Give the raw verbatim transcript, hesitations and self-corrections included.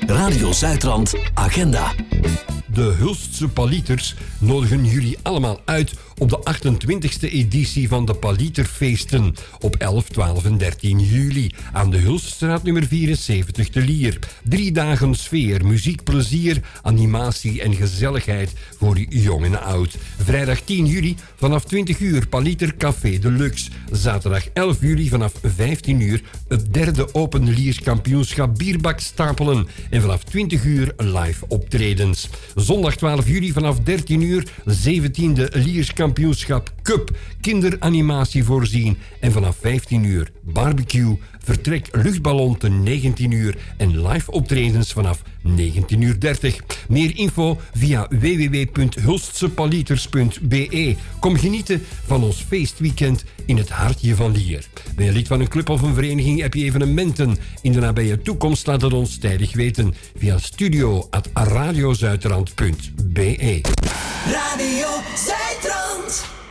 Radio Zuidrand Agenda. De Hulstse Palieters nodigen jullie allemaal uit op de achtentwintigste editie van de Palieterfeesten op elf, twaalf en dertien juli aan de Hulststraat nummer vierenzeventig te Lier. Drie dagen sfeer, muziek, plezier, animatie en gezelligheid voor jong en oud. Vrijdag tien juli vanaf twintig uur Palieter Café Deluxe. Zaterdag elf juli vanaf vijftien uur het derde Open Liers kampioenschap Bierbak Stapelen. En vanaf twintig uur live optredens. Zondag twaalf juli vanaf dertien uur zeventiende Liers kampioenschap Cup. Kinderanimatie voorzien. En vanaf vijftien uur barbecue, vertrek luchtballon te negentien uur en live optredens vanaf negentien uur dertig. Meer info via w w w punt hulstsepalieters punt b e. Kom genieten van ons feestweekend in het hartje van Lier. Ben je lid van een club of een vereniging, heb je evenementen in de nabije toekomst, laat het ons tijdig weten via studio at radiozuidrand punt b e. Radio Zuidrand.